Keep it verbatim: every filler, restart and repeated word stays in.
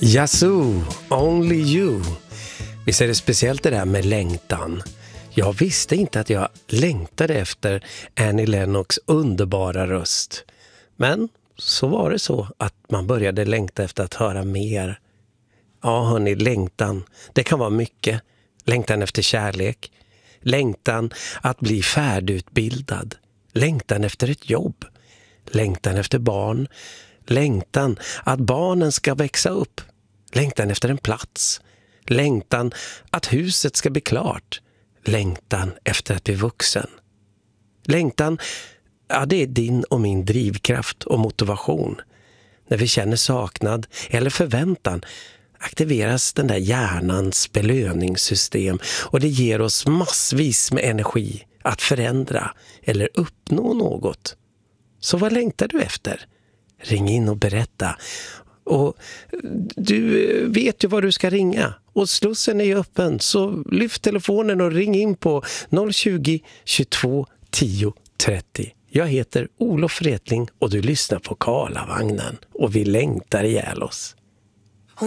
Yazoo, only you. Visst är det speciellt det där med längtan. Jag visste inte att jag längtade efter Annie Lennox underbara röst. Men så var det så att man började längta efter att höra mer. Ja hörni, längtan. Det kan vara mycket. Längtan efter kärlek. Längtan att bli färdigutbildad. Längtan efter ett jobb. Längtan efter barn. Längtan att barnen ska växa upp. Längtan efter en plats. Längtan att huset ska bli klart. Längtan efter att bli vuxen. Längtan, ja det är din och min drivkraft och motivation. När vi känner saknad eller förväntan aktiveras den där hjärnans belöningssystem och det ger oss massvis med energi att förändra eller uppnå något. Så vad längtar du efter? Ring in och berätta. Och du vet ju vad du ska ringa. Och slussen är öppen. Så lyft telefonen och ring in på noll tjugo, tjugotvå, tio, trettio. Jag heter Olof Wretling och du lyssnar på Karlavagnen. Och vi längtar ihjäl oss.